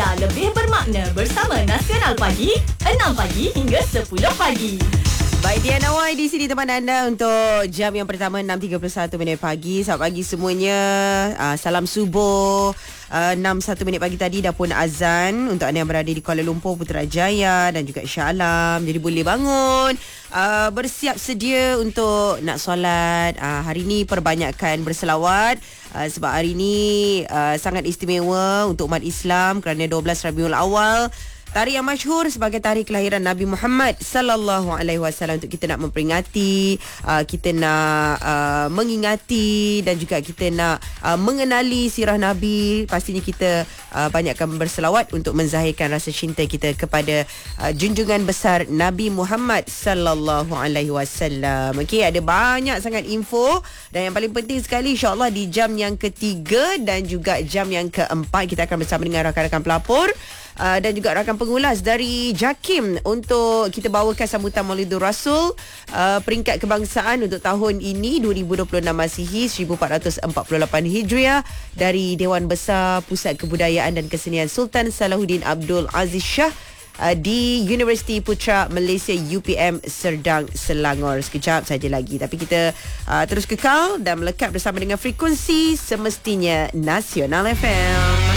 anda lebih bermakna bersama Nasional Pagi, 6 pagi hingga 10 pagi. Baik, Diana Wai di sini teman anda untuk jam yang pertama 6.31 pagi. Selamat pagi semuanya. Salam subuh. 6.1 pagi tadi dah pun azan untuk anda yang berada di Kuala Lumpur, Putrajaya dan juga Shah Alam. Jadi boleh bangun, bersiap sedia untuk nak solat. Hari ini perbanyakkan berselawat sebab hari ini sangat istimewa untuk umat Islam kerana 12 Rabiul Awal. Tarikh yang masyhur sebagai tarikh kelahiran Nabi Muhammad sallallahu alaihi wasallam, untuk kita nak memperingati, kita nak mengingati dan juga kita nak mengenali sirah Nabi. Pastinya kita banyakkan berselawat untuk menzahirkan rasa cinta kita kepada junjungan besar Nabi Muhammad sallallahu alaihi wasallam. Okey, ada banyak sangat info dan yang paling penting sekali insya-Allah di jam yang ketiga dan juga jam yang keempat kita akan bersama dengan rakan-rakan pelapor dan juga rakan pengulas dari JAKIM untuk kita bawakan sambutan Maulidur Rasul peringkat kebangsaan untuk tahun ini 2026 Masihi 1448 Hijriah dari Dewan Besar Pusat Kebudayaan dan Kesenian Sultan Salahuddin Abdul Aziz Shah di Universiti Putra Malaysia UPM Serdang Selangor. Sekejap saja lagi, tapi kita terus kekal dan melekat bersama dengan frekuensi semestinya Nasional FM.